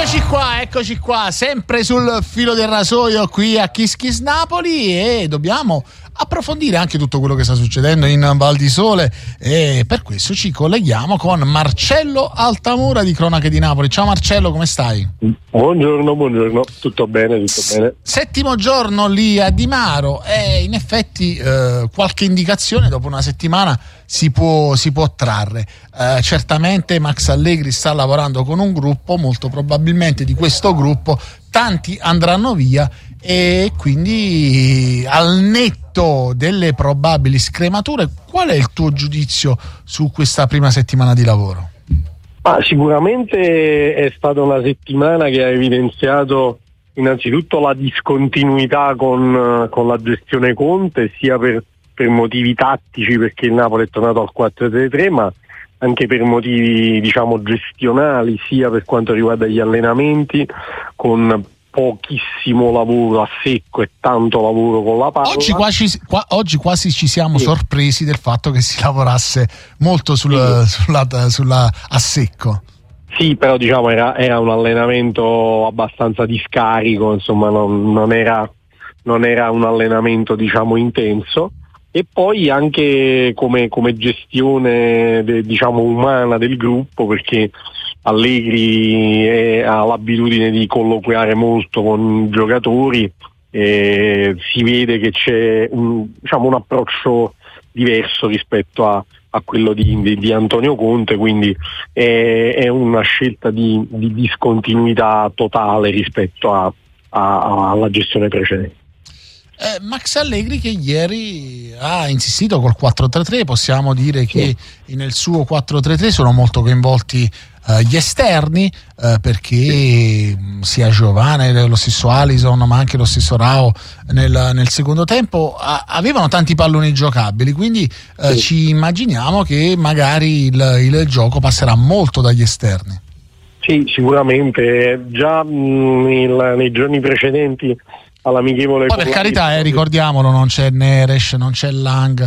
Eccoci qua, sempre sul filo del rasoio qui a Kiss Kiss Napoli, e dobbiamo approfondire anche tutto quello che sta succedendo in Val di Sole, e per questo ci colleghiamo con Marcello Altamura di Cronache di Napoli. Ciao Marcello, come stai? Buongiorno, tutto bene. Settimo giorno lì a Dimaro, e in effetti qualche indicazione dopo una settimana si può trarre. Certamente Max Allegri sta lavorando con un gruppo, molto probabilmente di questo gruppo tanti andranno via, e quindi al netto delle probabili scremature, qual è il tuo giudizio su questa prima settimana di lavoro? Sicuramente è stata una settimana che ha evidenziato innanzitutto la discontinuità con la gestione Conte, sia per motivi tattici, perché il Napoli è tornato al 4-3-3, ma anche per motivi gestionali, sia per quanto riguarda gli allenamenti, con pochissimo lavoro a secco e tanto lavoro con la palla. Oggi quasi ci siamo sorpresi del fatto che si lavorasse molto sulla a secco. Sì, però era un allenamento abbastanza di scarico, insomma non era un allenamento intenso. E poi anche come gestione umana del gruppo, perché Allegri ha l'abitudine di colloquiare molto con i giocatori, e si vede che c'è un approccio diverso rispetto a quello di Antonio Conte, quindi è una scelta di discontinuità totale rispetto alla gestione precedente. Max Allegri, che ieri ha insistito col 4-3-3, possiamo dire che nel suo 4-3-3 sono molto coinvolti gli esterni, perché sia Giovane, lo stesso Alisson, ma anche lo stesso Rao nel secondo tempo avevano tanti palloni giocabili, quindi ci immaginiamo che magari il gioco passerà molto dagli esterni. Sì, sicuramente. Già nei giorni precedenti all'amichevole. Poi per carità, ricordiamolo, non c'è Neres, non c'è Lang,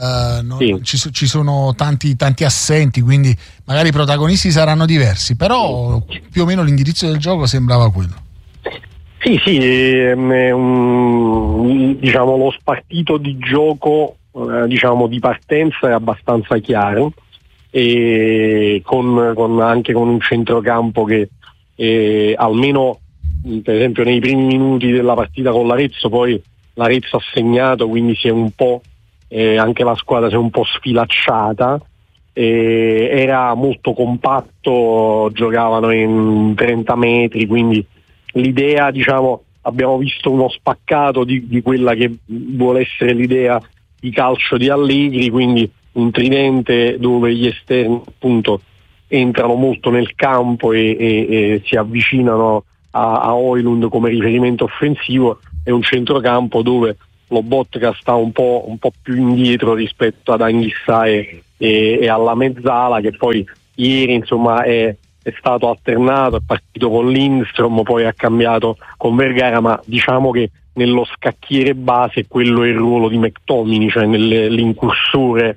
ci sono tanti assenti, quindi magari i protagonisti saranno diversi, però più o meno l'indirizzo del gioco sembrava quello. Sì, lo spartito di gioco di partenza è abbastanza chiaro, e anche con un centrocampo che almeno per esempio nei primi minuti della partita con l'Arezzo, poi l'Arezzo ha segnato, quindi si è un po' anche la squadra si è un po' sfilacciata, era molto compatto, giocavano in 30 metri, quindi l'idea, abbiamo visto uno spaccato di quella che vuole essere l'idea di calcio di Allegri, quindi un tridente dove gli esterni appunto entrano molto nel campo e si avvicinano a Højlund come riferimento offensivo, e un centrocampo dove Lobotka sta un po' più indietro rispetto ad Anghissà e alla mezzala, che poi ieri è stato alternato, è partito con Lindstrom, poi ha cambiato con Vergara, ma diciamo che nello scacchiere base quello è il ruolo di McTominay, cioè nell'incursore,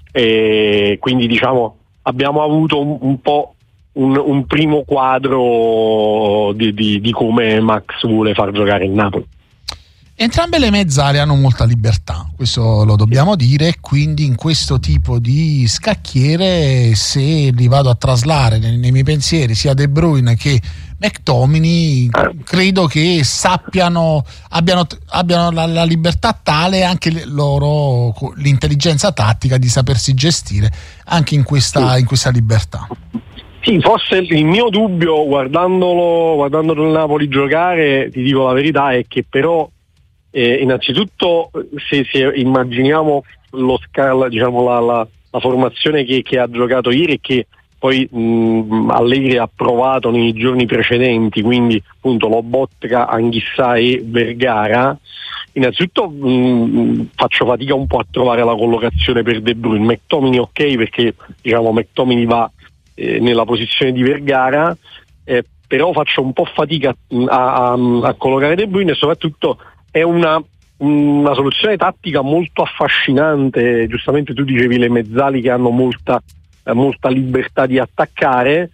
quindi abbiamo avuto un po' un primo quadro di come Max vuole far giocare il Napoli. Entrambe le mezzale hanno molta libertà, questo lo dobbiamo dire, quindi in questo tipo di scacchiere, se li vado a traslare nei miei pensieri, sia De Bruyne che McTominay, credo che abbiano la libertà tale, anche l'intelligenza tattica di sapersi gestire anche in questa libertà. Sì, forse il mio dubbio guardandolo il Napoli giocare, ti dico la verità, è che però innanzitutto se immaginiamo la formazione che ha giocato ieri e che poi Allegri ha provato nei giorni precedenti, quindi appunto Lobotka, Anghissà e Vergara, innanzitutto faccio fatica un po' a trovare la collocazione per De Bruyne. McTominay ok, perché McTominay va nella posizione di Vergara, però faccio un po' fatica a collocare De Bruyne, e soprattutto è una soluzione tattica molto affascinante. Giustamente tu dicevi le mezzali che hanno molta libertà di attaccare,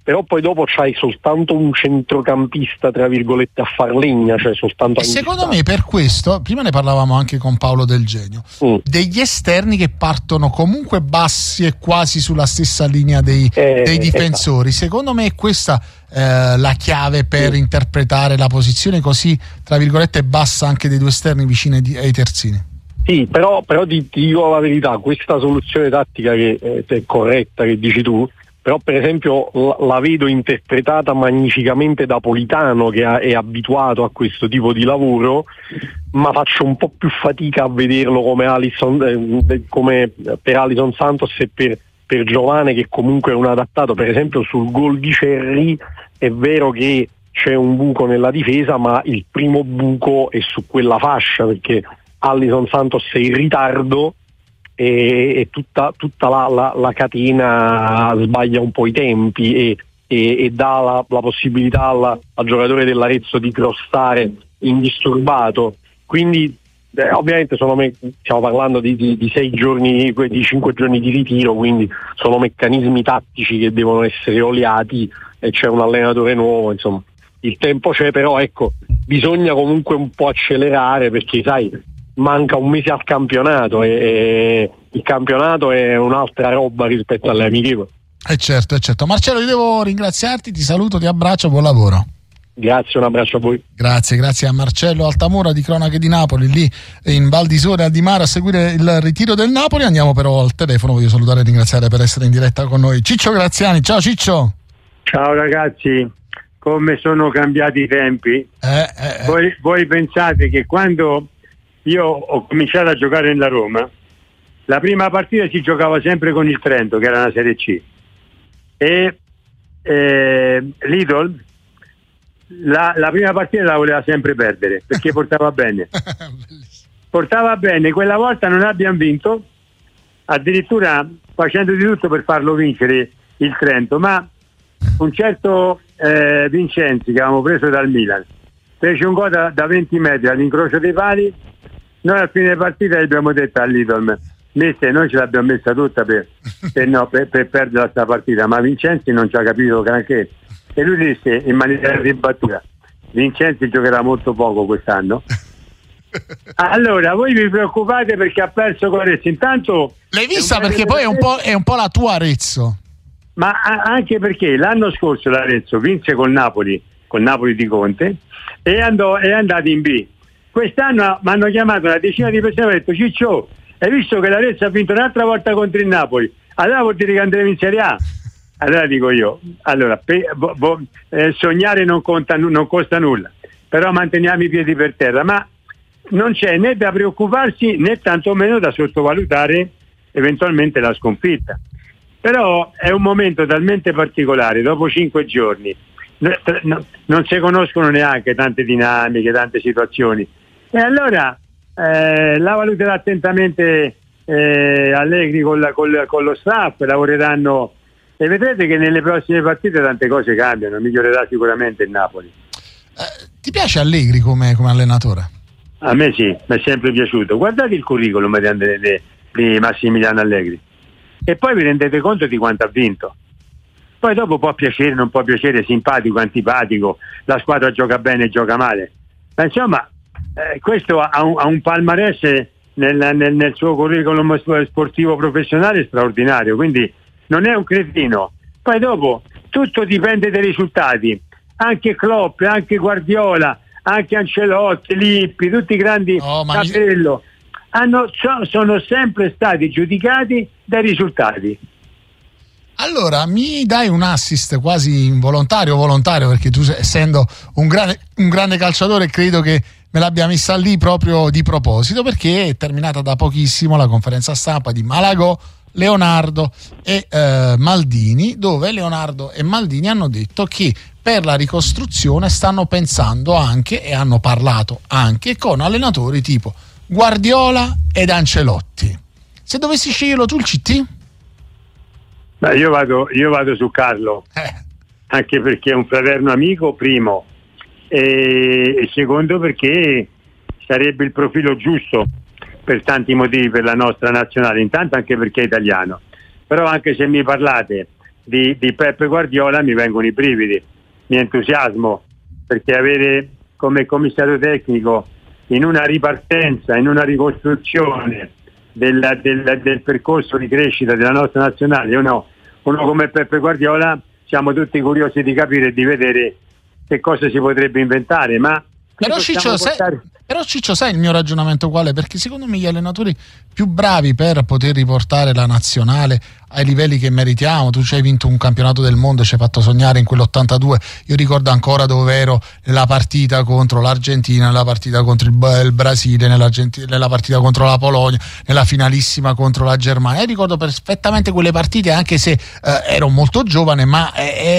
però poi dopo c'hai soltanto un centrocampista tra virgolette a far legna, cioè soltanto. E secondo me per questo, prima ne parlavamo anche con Paolo Del Genio, degli esterni che partono comunque bassi e quasi sulla stessa linea dei difensori, secondo me è questa la chiave per interpretare la posizione così tra virgolette bassa anche dei due esterni vicini ai terzini. Sì, però ti dico la verità, questa soluzione tattica che è corretta, che dici tu, però per esempio la vedo interpretata magnificamente da Politano, che è abituato a questo tipo di lavoro, ma faccio un po' più fatica a vederlo come come per Alisson Santos e per Giovane, che comunque è un adattato. Per esempio sul gol di Cerri è vero che c'è un buco nella difesa, ma il primo buco è su quella fascia, perché Alisson Santos è in ritardo e tutta la catena sbaglia un po' i tempi e dà la possibilità al giocatore dell'Arezzo di crossare indisturbato. Quindi ovviamente stiamo parlando di 6 giorni, di 5 giorni di ritiro, quindi sono meccanismi tattici che devono essere oliati e c'è un allenatore nuovo, insomma il tempo c'è, però ecco, bisogna comunque un po' accelerare, perché sai, manca un mese al campionato e il campionato è un'altra roba rispetto alle amichevoli. Certo. Marcello, io devo ringraziarti, ti saluto, ti abbraccio, buon lavoro. Grazie, un abbraccio a voi. Grazie a Marcello Altamura di Cronache di Napoli, lì in Val di Sole a Dimara a seguire il ritiro del Napoli. Andiamo però al telefono, voglio salutare e ringraziare per essere in diretta con noi Ciccio Graziani. Ciao Ciccio. Ciao ragazzi, come sono cambiati i tempi. Voi pensate che quando io ho cominciato a giocare nella Roma, la prima partita si giocava sempre con il Trento, che era una Serie C, e l'Idol la prima partita la voleva sempre perdere, perché portava bene. Quella volta non abbiamo vinto, addirittura facendo di tutto per farlo vincere il Trento, ma un certo Vincenzi, che avevamo preso dal Milan, fece un gol da 20 metri all'incrocio dei pali. Noi a fine partita gli abbiamo detto all'Idol, noi ce l'abbiamo messa tutta per perdere questa partita, ma Vincenzi non ci ha capito granché, e lui disse in maniera ribattuta: Vincenzi giocherà molto poco quest'anno. Allora voi vi preoccupate perché ha perso con Arezzo, intanto l'hai vista, perché poi è un po' la tua Arezzo, ma anche perché l'anno scorso l'Arezzo vinse col Napoli di Conte e è andato in B. Quest'anno mi hanno chiamato una decina di persone e hanno detto: Ciccio, hai visto che l'Arezzo ha vinto un'altra volta contro il Napoli, allora vuol dire che andremo in Serie A? Allora dico io, sognare non costa nulla, però manteniamo i piedi per terra, ma non c'è né da preoccuparsi né tantomeno da sottovalutare eventualmente la sconfitta. Però è un momento talmente particolare, dopo 5 giorni non si conoscono neanche tante dinamiche, tante situazioni, e allora la valuterà attentamente Allegri con lo staff, lavoreranno e vedrete che nelle prossime partite tante cose cambiano, migliorerà sicuramente il Napoli. Ti piace Allegri come allenatore? A me sì, mi è sempre piaciuto. Guardate il curriculum di Massimiliano Allegri e poi vi rendete conto di quanto ha vinto. Poi dopo può piacere, non può piacere, simpatico, antipatico, la squadra gioca bene, gioca male, ma insomma questo ha un palmarès nel suo curriculum sportivo professionale straordinario, quindi non è un cretino. Poi dopo tutto dipende dai risultati, anche Klopp, anche Guardiola, anche Ancelotti, Lippi, tutti i grandi, Capello sono sempre stati giudicati dai risultati. Allora mi dai un assist quasi involontario o volontario, perché tu, essendo un grande calciatore, credo che me l'abbia messa lì proprio di proposito, perché è terminata da pochissimo la conferenza stampa di Malagò, Leonardo e Maldini, dove Leonardo e Maldini hanno detto che per la ricostruzione stanno pensando anche, e hanno parlato anche con allenatori tipo Guardiola ed Ancelotti. Se dovessi sceglierlo tu il CT? Beh, io vado su Carlo, anche perché è un fraterno amico, primo, e secondo perché sarebbe il profilo giusto per tanti motivi per la nostra nazionale, intanto anche perché è italiano. Però anche se mi parlate di Peppe Guardiola mi vengono i brividi, mi entusiasmo, perché avere come commissario tecnico in una ripartenza, in una ricostruzione del percorso di crescita della nostra nazionale, uno come Peppe Guardiola, siamo tutti curiosi di capire e di vedere che cosa si potrebbe inventare. Ma Però Ciccio, sai il mio ragionamento qual è? Perché secondo me gli allenatori più bravi per poter riportare la nazionale ai livelli che meritiamo, tu ci hai vinto un campionato del mondo, ci hai fatto sognare in quell'82, io ricordo ancora dove ero nella partita contro l'Argentina, nella partita contro il Brasile, nella partita contro la Polonia, nella finalissima contro la Germania, ricordo perfettamente quelle partite, anche se ero molto giovane, ma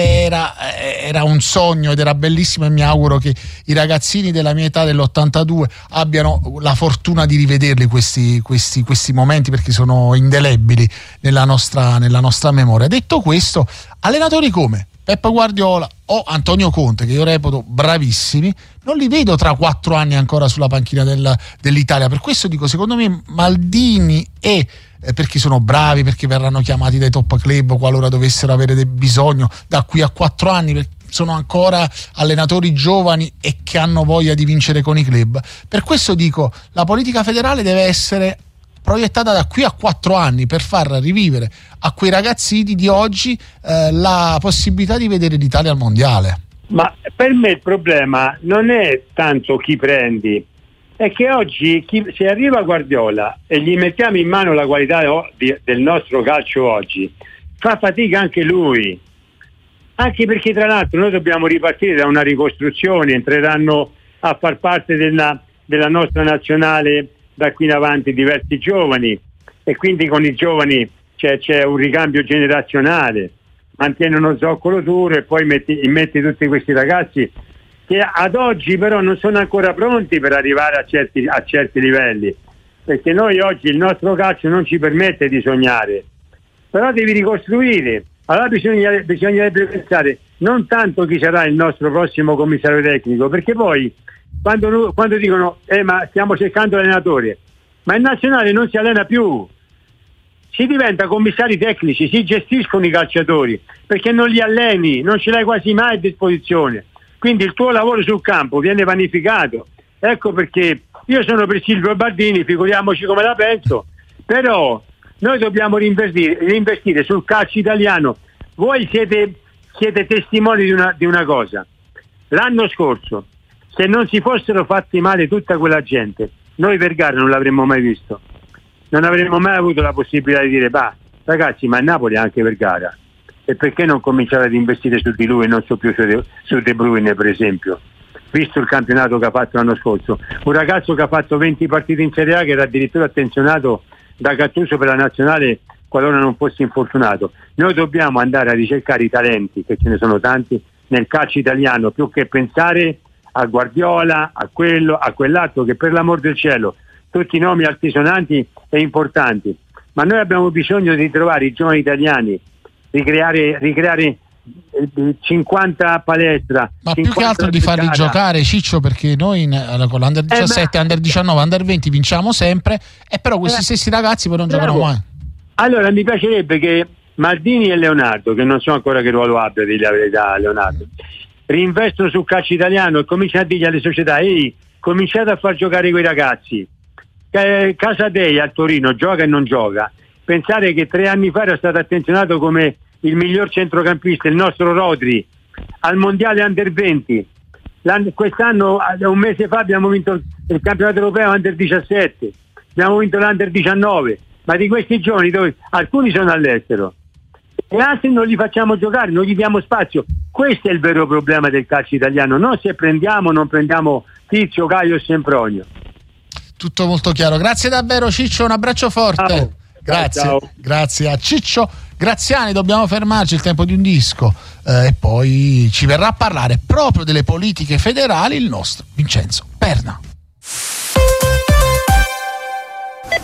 era un sogno ed era bellissimo, e mi auguro che i ragazzini della mia età, dell'82, abbiano la fortuna di rivederli questi momenti, perché sono indelebili nella nostra memoria. Detto questo, allenatori come Peppe Guardiola o Antonio Conte, che io reputo bravissimi, non li vedo tra 4 anni ancora sulla panchina dell'Italia. Per questo dico, secondo me Maldini perché sono bravi, perché verranno chiamati dai top club qualora dovessero avere bisogno da qui a 4 anni, perché sono ancora allenatori giovani e che hanno voglia di vincere con i club. Per questo dico, la politica federale deve essere proiettata da qui a 4 anni per far rivivere a quei ragazzini di oggi la possibilità di vedere l'Italia al mondiale. Ma per me il problema non è tanto chi prendi, è che oggi se arriva Guardiola e gli mettiamo in mano la qualità del nostro calcio oggi, fa fatica anche lui, anche perché tra l'altro noi dobbiamo ripartire da una ricostruzione, entreranno a far parte della nostra nazionale da qui in avanti diversi giovani, e quindi con i giovani c'è un ricambio generazionale, mantiene uno zoccolo duro e poi metti tutti questi ragazzi che ad oggi però non sono ancora pronti per arrivare a certi livelli, perché noi oggi il nostro calcio non ci permette di sognare, però devi ricostruire. Allora bisognerebbe pensare non tanto chi sarà il nostro prossimo commissario tecnico, perché poi quando dicono ma stiamo cercando l'allenatore, ma il nazionale non si allena più, si diventa commissari tecnici, si gestiscono i calciatori, perché non li alleni, non ce l'hai quasi mai a disposizione, quindi il tuo lavoro sul campo viene vanificato. Ecco perché io sono per Silvio Bardini, figuriamoci come la penso, però noi dobbiamo reinvestire sul calcio italiano. Voi siete testimoni di una cosa: l'anno scorso, se non si fossero fatti male tutta quella gente, noi Vergara non l'avremmo mai visto, non avremmo mai avuto la possibilità di dire ragazzi, ma a Napoli è anche Vergara, e perché non cominciare ad investire su di lui e non più su De Bruyne, per esempio, visto il campionato che ha fatto l'anno scorso, un ragazzo che ha fatto 20 partite in Serie A, che era addirittura attenzionato da Gattuso per la nazionale qualora non fosse infortunato. Noi dobbiamo andare a ricercare i talenti, che ce ne sono tanti nel calcio italiano, più che pensare a Guardiola, a quello, a quell'altro, che per l'amor del cielo tutti i nomi altisonanti e importanti, ma noi abbiamo bisogno di trovare i giovani italiani, ricreare 50 palestra, ma più che altro di farli giocare, Ciccio, perché noi con l'Under 17, Under 19, Under 20 vinciamo sempre, e però questi stessi ragazzi poi non giocano mai. Allora mi piacerebbe che Maldini e Leonardo, che non so ancora che ruolo abbia, di la verità, Leonardo, reinvestono sul calcio italiano e cominciano a dirgli alle società: cominciate a far giocare quei ragazzi. Casadei al Torino gioca e non gioca. Pensare che 3 anni fa era stato attenzionato come il miglior centrocampista, il nostro Rodri, al mondiale Under 20. Quest'anno, un mese fa, abbiamo vinto il campionato europeo Under 17, abbiamo vinto l'Under 19, ma di questi giovani alcuni sono all'estero e altri non li facciamo giocare, non gli diamo spazio. Questo è il vero problema del calcio italiano, non se non prendiamo Tizio, Caio e Sempronio. Tutto molto chiaro, grazie davvero Ciccio, un abbraccio forte. Ciao. Grazie, Ciao. Grazie a Ciccio Graziani. Dobbiamo fermarci, il tempo di un disco, e poi ci verrà a parlare proprio delle politiche federali il nostro Vincenzo Perna.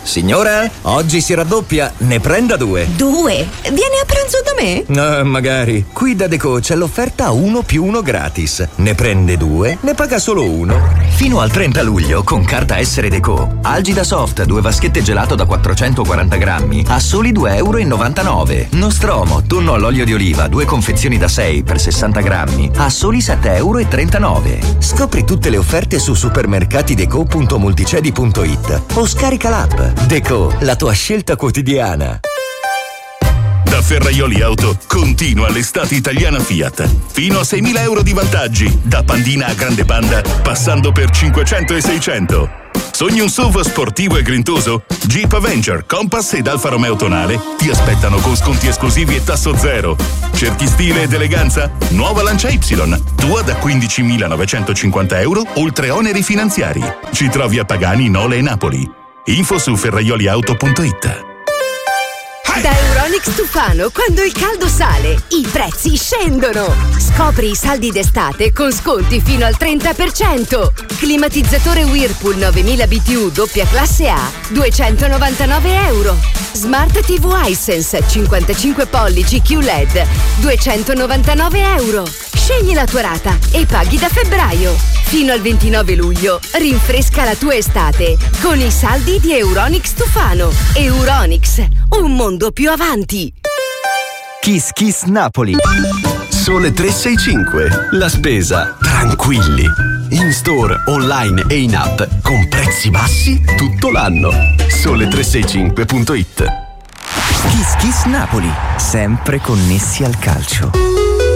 Signora, oggi si raddoppia, ne prenda 2. 2? Vieni a pranzo da me? Magari. Qui da Deco c'è l'offerta 1+1 gratis. Ne prende 2, ne paga solo 1. Fino al 30 luglio, con carta Essere Deco, Algida Soft 2 vaschette gelato da 440 grammi a soli €2,99. Nostromo, tonno all'olio di oliva, 2 confezioni da 6 per 60 grammi a soli €7,39. Scopri tutte le offerte su supermercatideco.multicedi.it o scarica l'app. Deco, la tua scelta quotidiana. Da Ferraioli Auto continua l'estate italiana Fiat. Fino a €6.000 di vantaggi, da Pandina a Grande Panda, passando per 500 e 600. Sogni un SUV sportivo e grintoso? Jeep Avenger, Compass ed Alfa Romeo Tonale ti aspettano con sconti esclusivi e tasso zero. Cerchi stile ed eleganza? Nuova Lancia Y, tua da €15.950, oltre oneri finanziari. Ci trovi a Pagani, Nole e Napoli. Info su ferraioliauto.it. Da Euronix Tufano, quando il caldo sale, i prezzi scendono. Scopri i saldi d'estate con sconti fino al 30%. Climatizzatore Whirlpool 9000 BTU doppia classe A, €299. Smart TV Hisense 55 pollici QLED, €299. Scegli la tua rata e paghi da febbraio. Fino al 29 luglio, rinfresca la tua estate con i saldi di Euronix Tufano. Euronix, un mondo più avanti. Kiss Kiss Napoli. Sole 365. La spesa tranquilli. In store, online e in app con prezzi bassi tutto l'anno. Sole365.it. Kiss Kiss Napoli, sempre connessi al calcio.